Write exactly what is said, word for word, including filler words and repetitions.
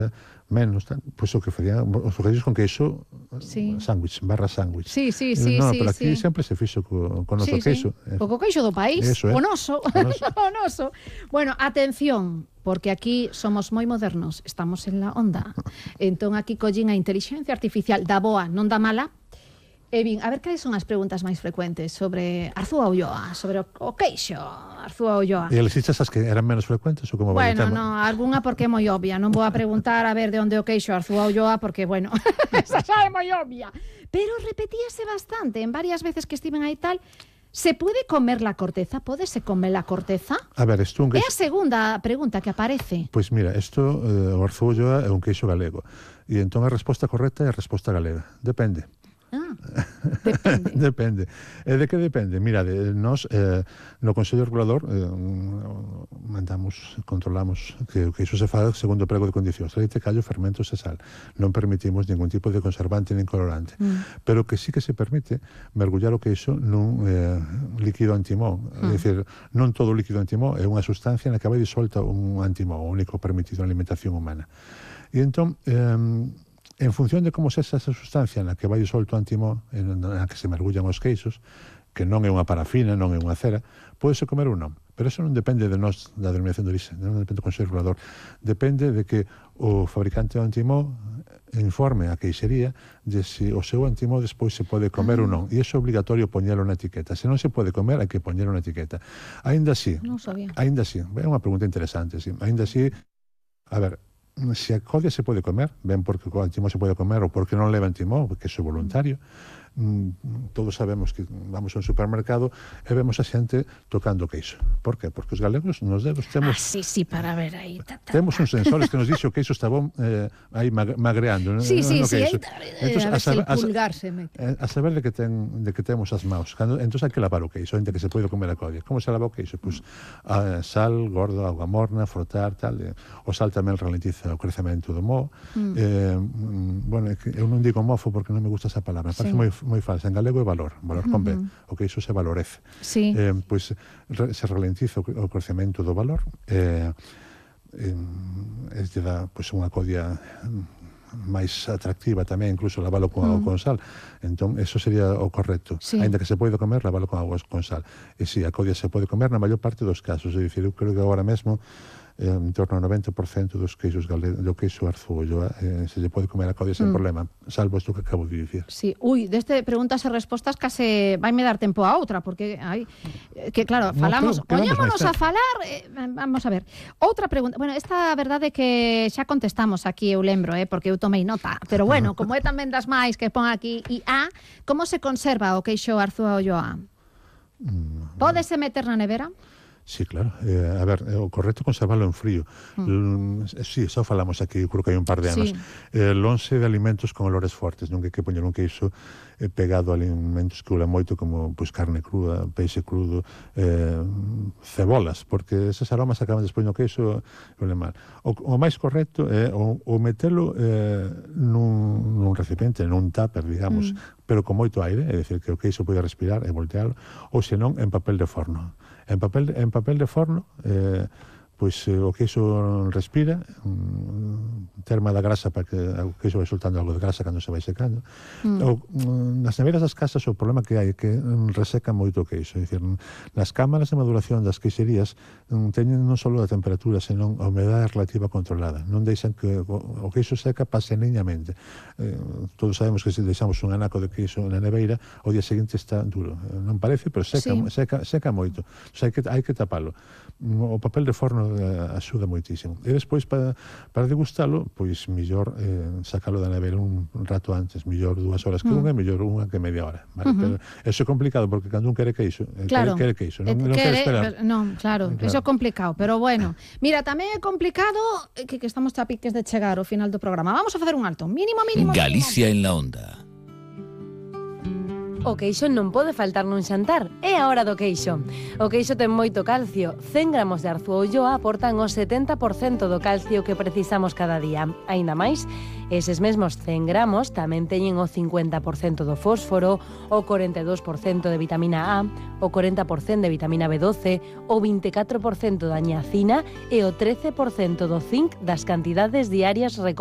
menos, pois o que facían os bocadillos con queixo, sí. sándwich, barra sándwich. Sí, sí, sí. No, sí, pero aquí sí. sempre se fixo co, con noso sí, queixo. Sí. O co queixo do país, Eso, eh? o noso. O noso. o noso. Bueno, atención, porque aquí somos moi modernos, estamos en la onda. Entón aquí collín a inteligencia artificial da boa, non da mala. E bin, a ver, cales son as preguntas máis frecuentes sobre Arzúa Ulloa, sobre o, o queixo, Arzúa Ulloa? E elixiches as que eran menos frecuentes ou como vai o Bueno, tema? no, algunha porque é moi obvia. Non vou a preguntar a ver de onde o queixo Arzúa Ulloa, porque, bueno, esa xa é moi obvia. Pero repetíase bastante, en varias veces que estiven aí tal. ¿Se puede comer la corteza? ¿Pódese comer la corteza? A ver, isto un queixo... É queixo... a segunda pregunta que aparece. Pois mira, isto, eh, o Arzúa Ulloa é un queixo galego. E entón a resposta correcta é a resposta galega. Depende. Ah, depende. Depende. E de que depende? Mira, de, nós eh, no Consello Regulador eh, mandamos, controlamos que o queixo se faga segundo o prego de condicións, leite, callo, fermentos e sal. Non permitimos ningún tipo de conservante nin colorante. Mm. Pero que sí que se permite mergullar o queixo nun eh, líquido antimó. Mm. É dicir, non todo o líquido antimó é unha sustancia na que vai disolta un antimó, o único permitido na alimentación humana. E entón, eh, en función de como sexa esa sustancia na que vai solto o antimó, na que se mergullan os queixos, que non é unha parafina, non é unha cera, pódese comer ou non. Pero eso non depende de nós, da denominación de orixe, non depende do Consello Regulador. Depende de que o fabricante do antimó informe a queixería de se o seu antimó despois se pode comer ah. ou non. E iso é obligatorio poñelo na etiqueta. Se non se pode comer, hai que poñelo na etiqueta. Ainda así, non sabía. Ainda así, é unha pregunta interesante, sí. Ainda así, a ver, se a codia se pode comer, ben porque o antimó se pode comer ou porque non leva antimó, porque iso é voluntario. Mm, todos sabemos que vamos a un supermercado e vemos a xente tocando queixo. Por que? Porque os galegos nos dedos temos... Ah, sí, sí, para ver aí. Ta, ta, temos uns sensores que nos dixe o queixo está bom eh, aí magreando. Sí, no, sí, no sí, aí, entón, a ver se el pulgar se mete. A saber de que, ten, de que temos as maus. Cando, entón hai que lavar o queixo, entre que se pode comer a codia. Como se lava o queixo? Pois a, sal, gordo, agua morna, frotar, tal. Eh, o sal tamén ralentiza o crecemento do moho. Mm. Eh, bueno, eu non digo mofo porque non me gusta esa palabra. Parece sí. moi moi falsa. En galego é valor, valor con B. Uh-huh. O que iso se valorece. Sí. Eh, pois re, se ralentiza o, o crecemento do valor. Eh, eh, é de dar pois, unha codia máis atractiva tamén, incluso lavalo con agua uh-huh. con sal. Entón, eso sería o correcto. Sí. Ainda que se pode comer, lavalo con agua con sal. E si, sí, a codia se pode comer na maior parte dos casos. É dicir, eu creo que agora mesmo en torno ao noventa por cento dos queixos galegos, do queixo Arzúa Ulloa, eh, se lle pode comer a codia sen mm. problema, salvo isto que acabo de dicir. Sí, ui, deste preguntas e respostas case vai me dar tempo a outra, porque hai que claro, falamos, no, poñémonos a falar, eh, vamos a ver. Outra pregunta, bueno, esta a verdade é que xa contestamos aquí, eu lembro, eh, porque eu tomei nota, pero bueno, como é tamén das máis que pon aquí I A, como se conserva o queixo Arzúa Ulloa? Mm, Pódese meter na nevera? Sí, claro. Eh, a ver, o correcto é conservalo en frío. Mm. Sí, xa falamos aquí, creo que hai un par de anos. Sí. Eh, lonxe de alimentos con olores fortes, non que hai que poñer un queixo eh, pegado a alimentos que ulan moito, como pues, carne cruda, peixe crudo, eh, cebolas, porque eses aromas acaban despois no queixo e ulen mal. O, o máis correcto é o, o metelo eh, nun, nun recipiente, nun tupper, digamos, mm. pero con moito aire, é dicir, que o queixo pode respirar e voltealo, ou senón en papel de forno. En papel, en papel de forno, eh, pois eh, o queixo respira, um, terma da grasa para que o queixo vai soltando algo de grasa cando se vai secando. Mm. O, um, nas neveras das casas o problema que hai é que um, reseca moito o queixo. É dicir, nas cámaras de maduración das queixerías um, teñen non só a temperatura, senón a humedade relativa controlada. Non deixan que o, o queixo seca pase niñamente. Eh, todos sabemos que se deixamos un anaco de queixo na neveira, o día seguinte está duro. Eh, non parece, pero seca, sí. seca, seca moito. O sea, hai que, hai que tapalo. O papel de forno axuda moitísimo. E despois, para, para degustalo, pois millor eh, sacalo da nevera un, un rato antes, millor dúas horas que mm. unha, millor unha que media hora. Vale? Uh-huh. Pero eso é complicado, porque cando un quere queixo, claro. quere, quere queixo, non, non quere, quere esperar. Non, claro, claro, eso é complicado, pero bueno. Mira, tamén é complicado que, que estamos a piques de chegar ao final do programa. Vamos a facer un alto, mínimo, mínimo, Galicia mínimo. en la onda. O queixo non pode faltar nun xantar. É a hora do queixo. O queixo ten moito calcio. cen gramos de arzo olloa aportan o setenta por cento do calcio que precisamos cada día. Aínda máis, eses mesmos cen gramos tamén teñen o cincuenta por cento do fósforo, o corenta e dous por cento de vitamina A, o corenta por cento de vitamina B doce, o vinte e catro por cento da niacina e o trece por cento do zinc das cantidades diarias recomendadas